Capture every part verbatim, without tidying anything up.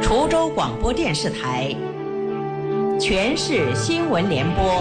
滁州广播电视台全市新闻联播。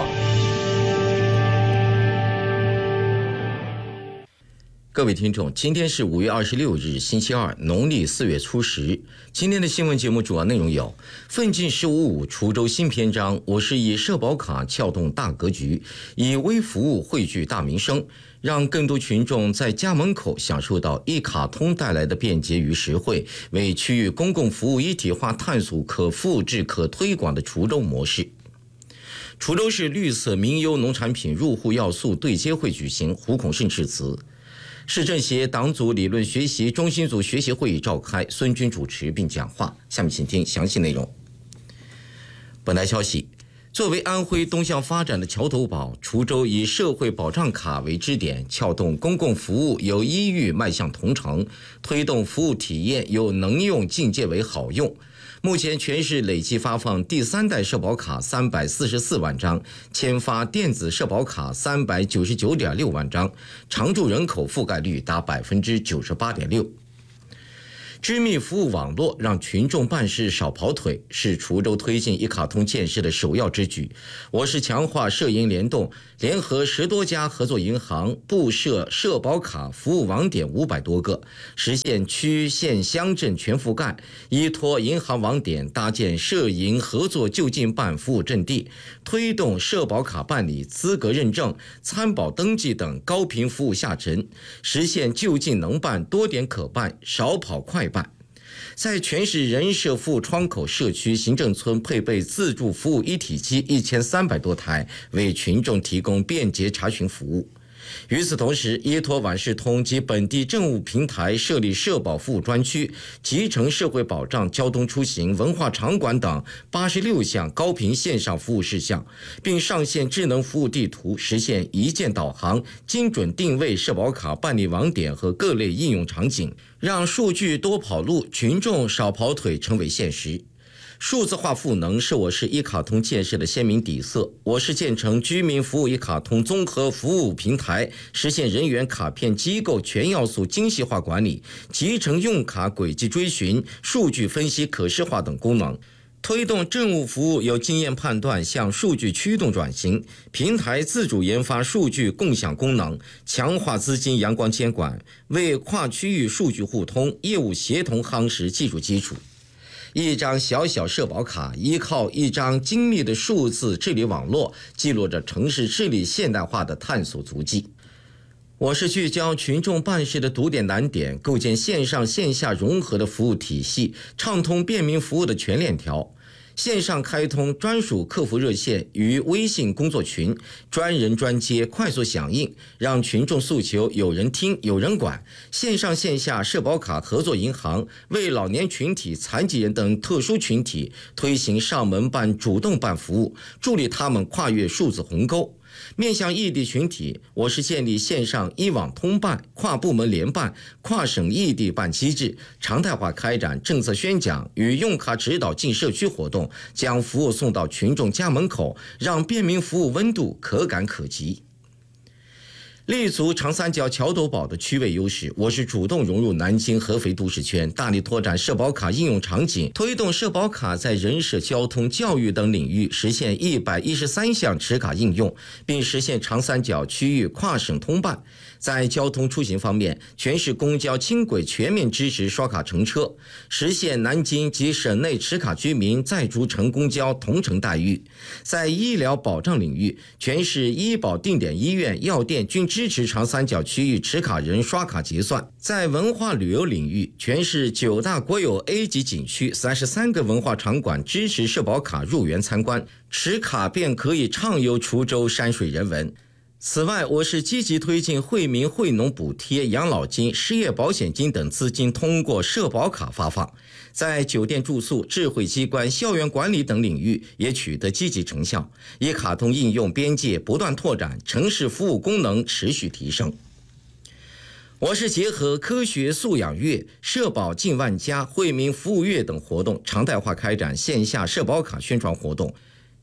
各位听众，今天是五月二十六日，星期二，农历四月初十。今天的新闻节目主要内容有：奋进十五五滁州新篇章，我是以社保卡撬动大格局，以微服务汇聚大民生，让更多群众在家门口享受到一卡通带来的便捷与实惠，为区域公共服务一体化探索可复制、可推广的滁州模式。滁州市绿色民优农产品入户要素对接会举行，胡孔胜致辞。市政协党组理论学习中心组学习会议召开，孙军主持并讲话。下面请听详细内容。本台消息，作为安徽东向发展的桥头堡，滁州以社会保障卡为支点，撬动公共服务由医域迈向同城，推动服务体验由能用进阶为好用。目前全市累计发放第三代社保卡三百四十四万张，签发电子社保卡三百九十九点六万张，常住人口覆盖率达百分之九十八点六。织密服务网络让群众办事少跑腿，是滁州推进一卡通建设的首要之举。我市强化社银联动，联合十多家合作银行布设社保卡服务网点五百多个，实现区县乡镇全覆盖。依托银行网点，搭建社银合作就近办服务阵地，推动社保卡办理、资格认证、参保登记等高频服务下沉，实现就近能办、多点可办、少跑快办。在全市人社服务窗口社区行政村配备自助服务一体机一千三百多台，为群众提供便捷查询服务。与此同时，依托万事通及本地政务平台设立社保服务专区，集成社会保障、交通出行、文化场馆等八十六项高频线上服务事项，并上线智能服务地图，实现一键导航、精准定位社保卡办理网点和各类应用场景，让数据多跑路、群众少跑腿成为现实。数字化赋能是我市一卡通建设的鲜明底色。我市建成居民服务一卡通综合服务平台，实现人员卡片机构全要素精细化管理，集成用卡轨迹追寻、数据分析可视化等功能，推动政务服务由经验判断向数据驱动转型。平台自主研发数据共享功能，强化资金阳光监管，为跨区域数据互通、业务协同夯实技术基础。一张小小社保卡，依靠一张精密的数字治理网络，记录着城市治理现代化的探索足迹。我是聚焦群众办事的堵点难点，构建线上线下融合的服务体系，畅通便民服务的全链条。线上开通专属客服热线与微信工作群，专人专接，快速响应，让群众诉求有人听有人管。线上线下社保卡合作银行为老年群体、残疾人等特殊群体推行上门办、主动办服务，助力他们跨越数字鸿沟。面向异地群体，我市建立线上一网通办、跨部门联办、跨省异地办机制，常态化开展政策宣讲与用卡指导进社区活动，将服务送到群众家门口，让便民服务温度可感可及。立足长三角桥头堡的区位优势，我市主动融入南京合肥都市圈，大力拓展社保卡应用场景，推动社保卡在人社、交通、教育等领域实现一百一十三项持卡应用，并实现长三角区域跨省通办。在交通出行方面，全市公交轻轨全面支持刷卡乘车，实现南京及省内持卡居民在逐乘公交同城待遇。在医疗保障领域，全市医保定点医院、药店均支持长三角区域持卡人刷卡结算。在文化旅游领域，全市九大国有 A 级景区、三十三个文化场馆支持社保卡入园参观，持卡便可以畅游滁州山水人文。此外，我市积极推进惠民惠农补贴、养老金、失业保险金等资金通过社保卡发放，在酒店住宿、智慧机关、校园管理等领域也取得积极成效，一卡通应用边界不断拓展，城市服务功能持续提升。我市结合科学素养月、社保近万家、惠民服务月等活动，常态化开展线下社保卡宣传活动，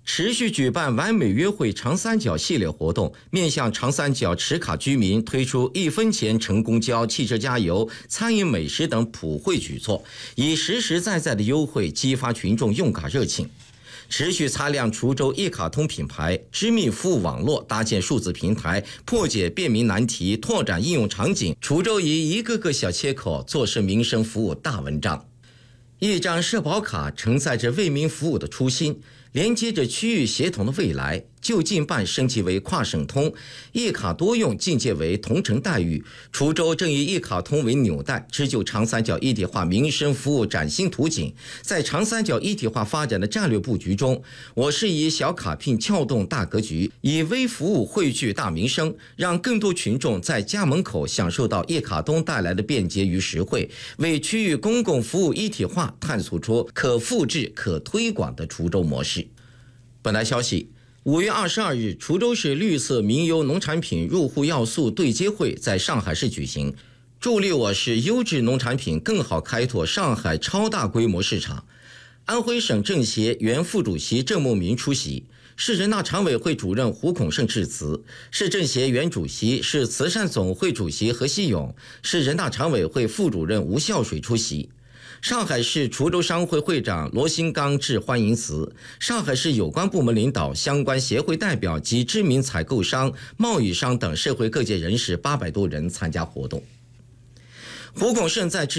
持续举办完美约会长三角系列活动，面向长三角持卡居民推出一分钱乘公交、汽车加油、餐饮美食等普惠举措，以实实在在的优惠激发群众用卡热情。持续擦亮滁州一卡通品牌，织密服务网络，搭建数字平台，破解便民难题，拓展应用场景。滁州以一个个小切口做成民生服务大文章。一张社保卡承载着为民服务的初心，连接着区域协同的未来。就近办升级为跨省通，一卡多用进阶为同城待遇。滁州正以一卡通为纽带，织就长三角一体化民生服务崭新图景。在长三角一体化发展的战略布局中，我是以小卡片撬动大格局，以微服务汇聚大民生，让更多群众在家门口享受到一卡通带来的便捷与实惠，为区域公共服务一体化探索出可复制、可推广的滁州模式。本台消息，五月二十二日，滁州市绿色民优农产品入户要素对接会在上海市举行，助力我市优质农产品更好开拓上海超大规模市场。安徽省政协原副主席郑梦民出席，市人大常委会主任胡孔胜致辞，市政协原主席、市慈善总会主席何希勇，市人大常委会副主任吴孝水出席。上海市滁州商会会长罗新刚致欢迎词，上海市有关部门领导、相关协会代表及知名采购商、贸易商等社会各界人士八百多人参加活动。胡孔胜在致